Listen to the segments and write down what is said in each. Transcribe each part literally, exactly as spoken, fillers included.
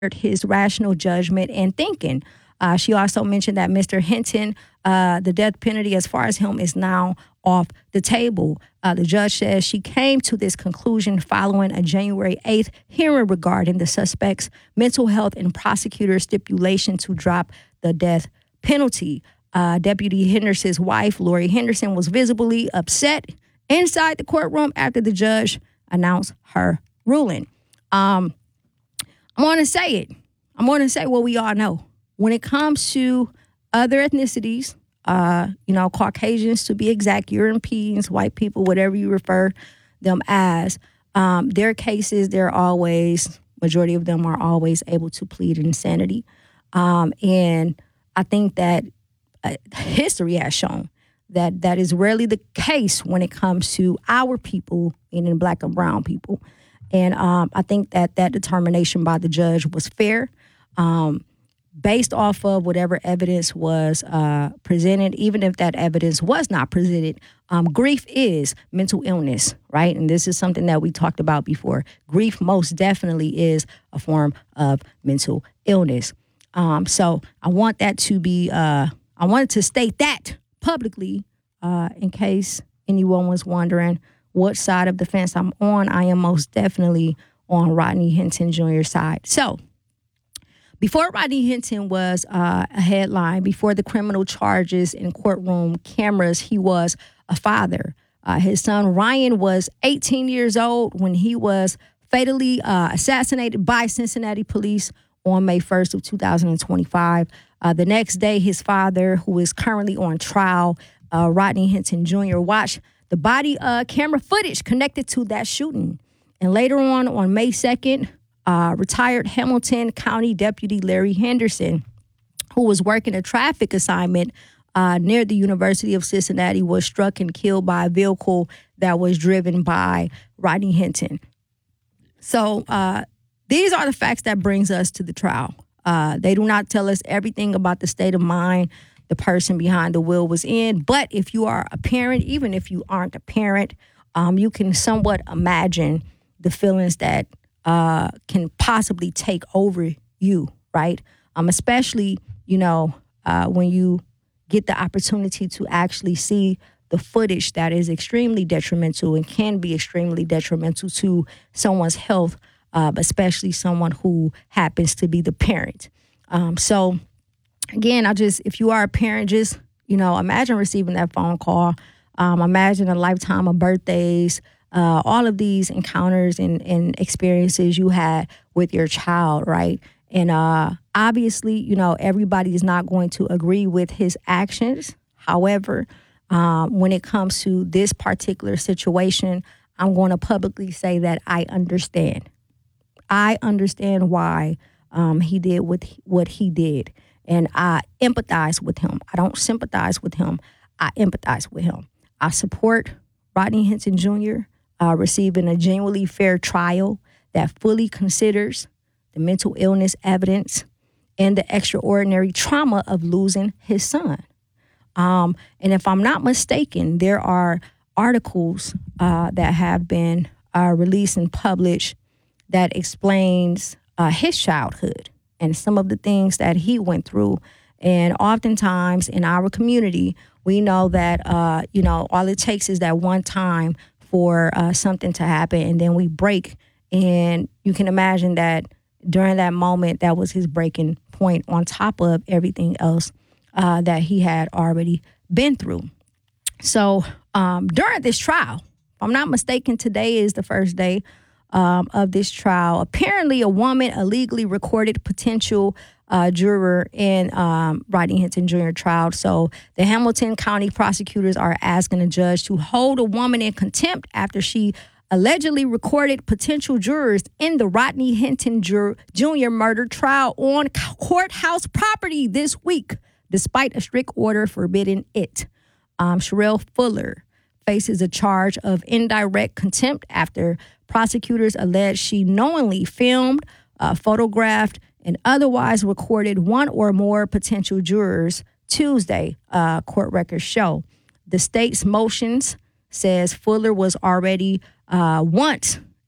his rational judgment and thinking. Uh, she also mentioned that Mister Hinton, uh, the death penalty as far as him is now off the table. Uh, the judge says she came to this conclusion following a January eighth hearing regarding the suspect's mental health and prosecutor's stipulation to drop the death penalty. Uh, Deputy Henderson's wife, Lori Henderson, was visibly upset inside the courtroom after the judge announced her ruling. Um, I'm going to say it. I'm going to say what we all know. When it comes to other ethnicities, uh, you know, Caucasians to be exact, Europeans, white people, whatever you refer them as, um, their cases, they're always, majority of them are always able to plead insanity. Um, and I think that uh, history has shown that that is rarely the case when it comes to our people, meaning black and brown people. And um, I think that that determination by the judge was fair. Um, based off of whatever evidence was uh, presented, even if that evidence was not presented, um, grief is mental illness, right? And this is something that we talked about before. Grief most definitely is a form of mental illness. Um, so I want that to be, uh, I wanted to state that publicly uh, in case anyone was wondering what side of the fence I'm on. I am most definitely on Rodney Hinton Junior's side. So, before Rodney Hinton was uh, a headline, before the criminal charges and courtroom cameras, he was a father. Uh, his son Ryan was eighteen years old when he was fatally uh, assassinated by Cincinnati police on May first of two thousand twenty-five. Uh, the next day, his father, who is currently on trial, uh, Rodney Hinton Junior, watched the body uh, camera footage connected to that shooting. And later on, on May second, Uh, retired Hamilton County Deputy Larry Henderson, who was working a traffic assignment uh, near the University of Cincinnati, was struck and killed by a vehicle that was driven by Rodney Hinton. So uh, these are the facts that brings us to the trial. Uh, they do not tell us everything about the state of mind the person behind the wheel was in. But if you are a parent, even if you aren't a parent, um, you can somewhat imagine the feelings that Uh, can possibly take over you, right? Um, especially, you know, uh, when you get the opportunity to actually see the footage that is extremely detrimental and can be extremely detrimental to someone's health, uh, especially someone who happens to be the parent. Um, so, again, I just, if you are a parent, just, you know, imagine receiving that phone call. Um, imagine a lifetime of birthdays, Uh, all of these encounters and, and experiences you had with your child, right? And uh, obviously, you know, everybody is not going to agree with his actions. However, um, when it comes to this particular situation, I'm going to publicly say that I understand. I understand why um, he did what he, what he did. And I empathize with him. I don't sympathize with him. I empathize with him. I support Rodney Hinton Junior Uh, receiving a genuinely fair trial that fully considers the mental illness evidence and the extraordinary trauma of losing his son. Um, and if I'm not mistaken, there are articles uh, that have been uh, released and published that explains uh, his childhood and some of the things that he went through. And oftentimes in our community, we know that, uh, you know, all it takes is that one time for uh, something to happen, and then we break. And you can imagine that during that moment, that was his breaking point on top of everything else uh, that he had already been through. So um, during this trial, if I'm not mistaken, today is the first day um, of this trial. Apparently, a woman illegally recorded potential Uh, juror in um, Rodney Hinton Junior trial. So the Hamilton County prosecutors are asking a judge to hold a woman in contempt after she allegedly recorded potential jurors in the Rodney Hinton Junior murder trial on courthouse property this week, despite a strict order forbidding it. Um, Sherelle Fuller faces a charge of indirect contempt after prosecutors allege she knowingly filmed, uh, photographed, and otherwise recorded one or more potential jurors Tuesday, uh, court records show. The state's motions says Fuller was already uh, once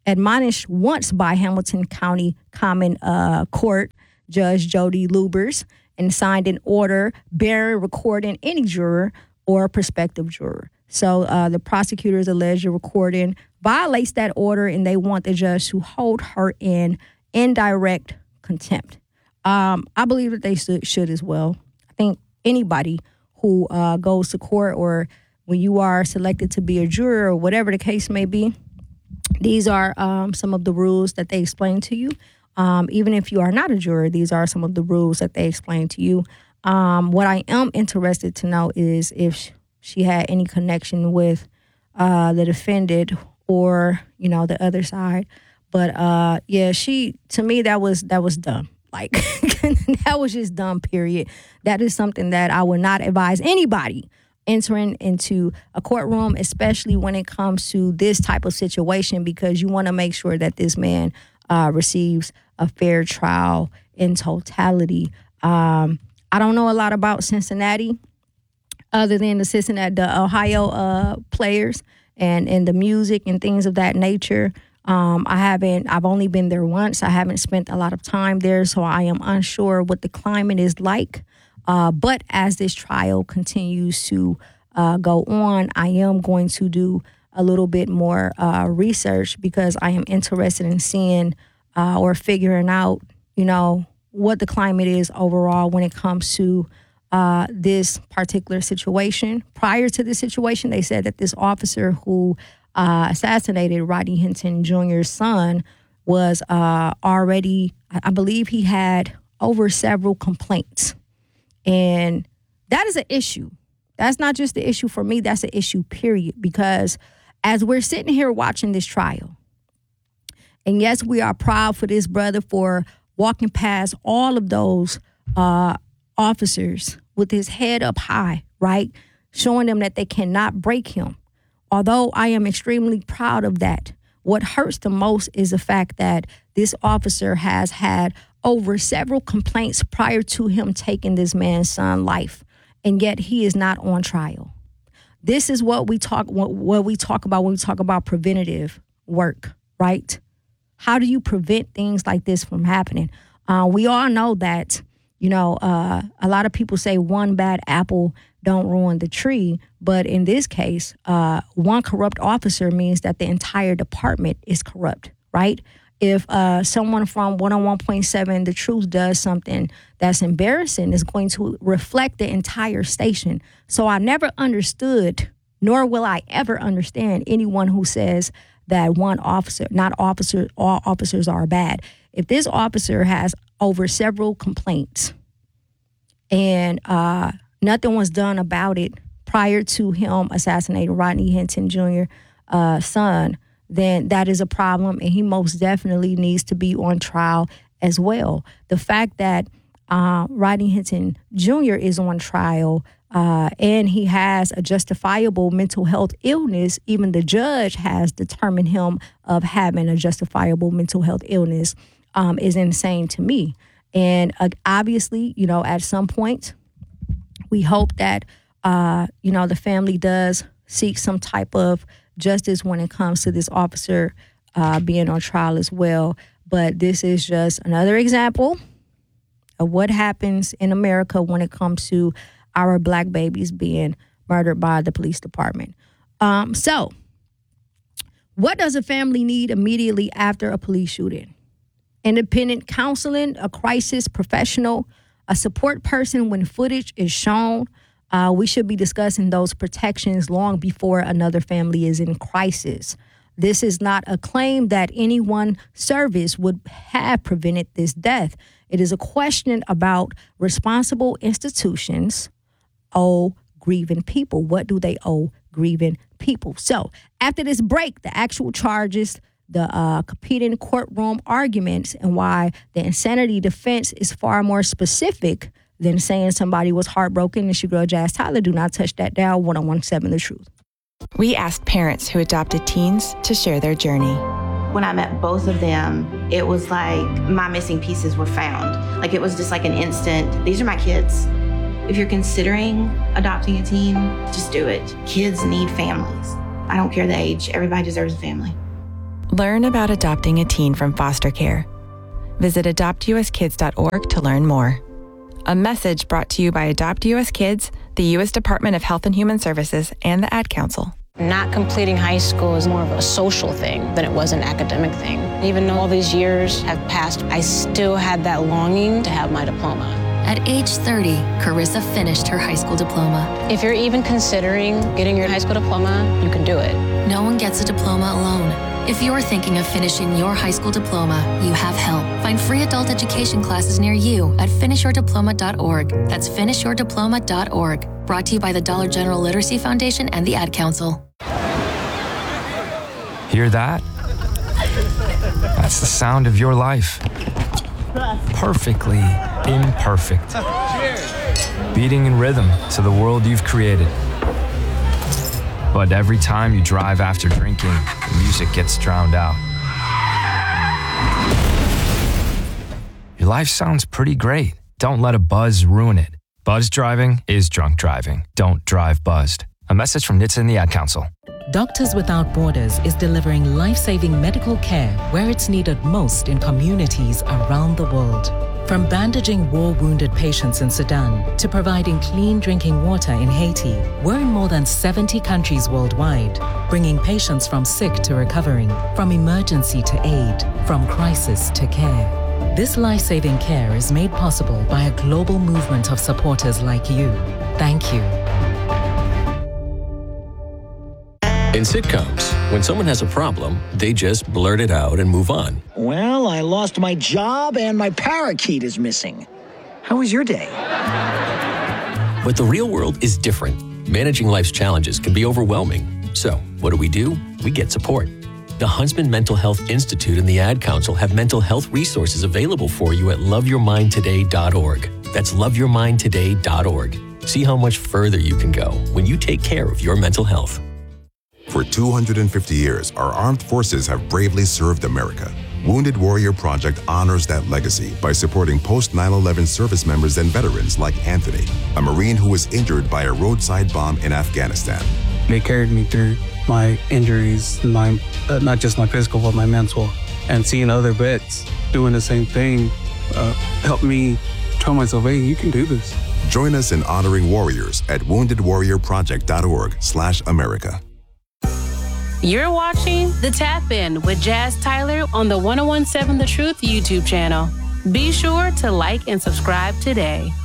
admonished once by Hamilton County Common uh, Court Judge Jody Lubers, and signed an order bearing recording any juror or prospective juror. So uh, the prosecutors allege the recording violates that order, and they want the judge to hold her in indirect contempt. Um, I believe that they should, should as well. I think anybody who uh, goes to court, or when you are selected to be a juror or whatever the case may be, these are um, some of the rules that they explain to you. Um, even if you are not a juror, these are some of the rules that they explain to you. Um, what I am interested to know is if she had any connection with uh, the defendant or, you know, the other side. But uh, yeah, she, to me, that was that was dumb. Like, that was just dumb, period. That is something that I would not advise anybody entering into a courtroom, especially when it comes to this type of situation, because you want to make sure that this man uh, receives a fair trial in totality. Um, I don't know a lot about Cincinnati other than the Cincinnati, the Ohio uh, players and, and the music and things of that nature. Um, I haven't, I've only been there once. I haven't spent a lot of time there, so I am unsure what the climate is like. Uh, but as this trial continues to uh, go on, I am going to do a little bit more uh, research, because I am interested in seeing uh, or figuring out, you know, what the climate is overall when it comes to uh, this particular situation. Prior to this situation, they said that this officer who uh, assassinated Rodney Hinton Junior's son was uh, already, I believe he had over several complaints. And that is an issue. That's not just the issue for me. That's an issue, period. Because as we're sitting here watching this trial, and yes, we are proud for this brother for walking past all of those uh, officers with his head up high, right? Showing them that they cannot break him. Although I am extremely proud of that, what hurts the most is the fact that this officer has had over several complaints prior to him taking this man's son's life, and yet he is not on trial. This is what we talk what, what we talk about when we talk about preventative work, right? How do you prevent things like this from happening? Uh, we all know that, you know, uh, a lot of people say one bad apple don't ruin the tree, but in this case, uh, one corrupt officer means that the entire department is corrupt, right? If uh, someone from one oh one point seven The Truth does something that's embarrassing, it's going to reflect the entire station. So I never understood, nor will I ever understand, anyone who says that one officer, not officer, all officers are bad. If this officer has over several complaints and uh, nothing was done about it prior to him assassinating Rodney Hinton Junior's uh, son, then that is a problem, and he most definitely needs to be on trial as well. The fact that uh, Rodney Hinton Junior is on trial uh, and he has a justifiable mental health illness, even the judge has determined him of having a justifiable mental health illness, um, is insane to me. And uh, obviously, you know, at some point, we hope that, uh, you know, the family does seek some type of justice when it comes to this officer uh, being on trial as well. But this is just another example of what happens in America when it comes to our black babies being murdered by the police department. Um, so what does a family need immediately after a police shooting? Independent counseling, a crisis professional, a support person when footage is shown. Uh, we should be discussing those protections long before another family is in crisis. This is not a claim that any one service would have prevented this death. It is a question about responsible institutions owe grieving people. What do they owe grieving people? So after this break, the actual charges, the uh, competing courtroom arguments, and why the insanity defense is far more specific than saying somebody was heartbroken. It's your girl, Jazz Tyler. Do not touch that dial. one oh one point seven The Truth. We asked parents who adopted teens to share their journey. When I met both of them, it was like my missing pieces were found. Like it was just like an instant, these are my kids. If you're considering adopting a teen, just do it. Kids need families. I don't care the age. Everybody deserves a family. Learn about adopting a teen from foster care. Visit adopt u s kids dot org to learn more. A message brought to you by Adopt U S Kids, the U S Department of Health and Human Services, and the Ad Council. Not completing high school is more of a social thing than it was an academic thing. Even though all these years have passed, I still had that longing to have my diploma. At age thirty, Carissa finished her high school diploma. If you're even considering getting your high school diploma, you can do it. No one gets a diploma alone. If you're thinking of finishing your high school diploma, you have help. Find free adult education classes near you at finish your diploma dot org. That's finish your diploma dot org. Brought to you by the Dollar General Literacy Foundation and the Ad Council. Hear that? That's the sound of your life. Perfectly imperfect. Beating in rhythm to the world you've created. But every time you drive after drinking, the music gets drowned out. Your life sounds pretty great. Don't let a buzz ruin it. Buzz driving is drunk driving. Don't drive buzzed. A message from N H T S A and the Ad Council. Doctors Without Borders is delivering life-saving medical care where it's needed most in communities around the world. From bandaging war-wounded patients in Sudan to providing clean drinking water in Haiti, we're in more than seventy countries worldwide, bringing patients from sick to recovering, from emergency to aid, from crisis to care. This life-saving care is made possible by a global movement of supporters like you. Thank you. In sitcoms, when someone has a problem, they just blurt it out and move on. Well, I lost my job and my parakeet is missing. How was your day? But the real world is different. Managing life's challenges can be overwhelming. So, what do we do? We get support. The Huntsman Mental Health Institute and the Ad Council have mental health resources available for you at love your mind today dot org. That's love your mind today dot org. See how much further you can go when you take care of your mental health. For two hundred fifty years, our armed forces have bravely served America. Wounded Warrior Project honors that legacy by supporting post nine eleven service members and veterans like Anthony, a Marine who was injured by a roadside bomb in Afghanistan. They carried me through my injuries, my uh, not just my physical, but my mental. And seeing other vets doing the same thing uh, helped me tell myself, hey, you can do this. Join us in honoring warriors at wounded warrior project dot org slash America. You're watching The Tap In with Jazz Tyler on the one oh one seven The Truth YouTube channel. Be sure to like and subscribe today.